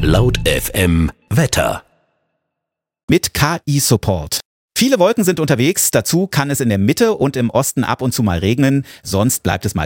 Laut FM Wetter. Mit KI-Support. Viele Wolken sind unterwegs, dazu kann es in der Mitte und im Osten ab und zu mal regnen, sonst bleibt es mal